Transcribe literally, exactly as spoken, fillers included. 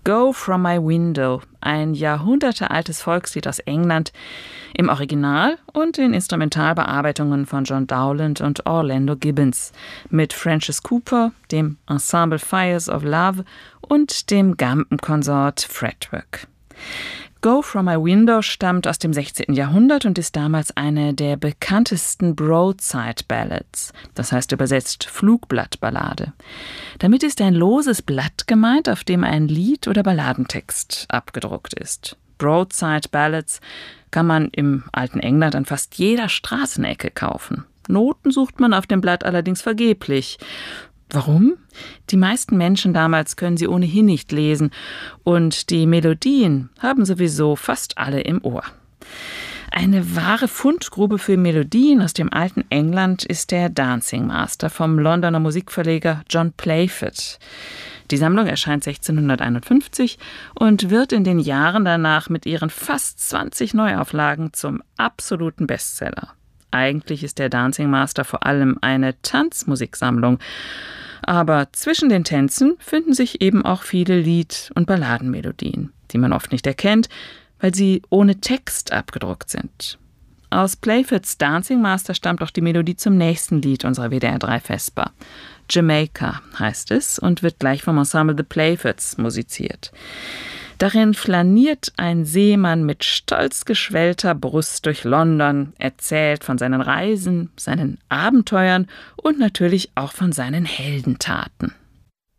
Go From My Window, ein jahrhundertealtes Volkslied aus England, im Original und in Instrumentalbearbeitungen von John Dowland und Orlando Gibbons, mit Francis Cooper, dem Ensemble Fires of Love und dem Gambenkonsort Fretwork. Go From My Window stammt aus dem sechzehnten Jahrhundert und ist damals eine der bekanntesten Broadside Ballads, das heißt übersetzt Flugblattballade. Damit ist ein loses Blatt gemeint, auf dem ein Lied oder Balladentext abgedruckt ist. Broadside Ballads kann man im alten England an fast jeder Straßenecke kaufen. Noten sucht man auf dem Blatt allerdings vergeblich. Warum? Die meisten Menschen damals können sie ohnehin nicht lesen und die Melodien haben sowieso fast alle im Ohr. Eine wahre Fundgrube für Melodien aus dem alten England ist der Dancing Master vom Londoner Musikverleger John Playford. Die Sammlung erscheint sechzehnhunderteinundfünfzig und wird in den Jahren danach mit ihren fast zwanzig Neuauflagen zum absoluten Bestseller. Eigentlich ist der Dancing Master vor allem eine Tanzmusiksammlung, aber zwischen den Tänzen finden sich eben auch viele Lied- und Balladenmelodien, die man oft nicht erkennt, weil sie ohne Text abgedruckt sind. Aus Playfords Dancing Master stammt auch die Melodie zum nächsten Lied unserer W D R drei Vesper. Jamaica heißt es und wird gleich vom Ensemble The Playfords musiziert. Darin flaniert ein Seemann mit stolz geschwellter Brust durch London, erzählt von seinen Reisen, seinen Abenteuern und natürlich auch von seinen Heldentaten.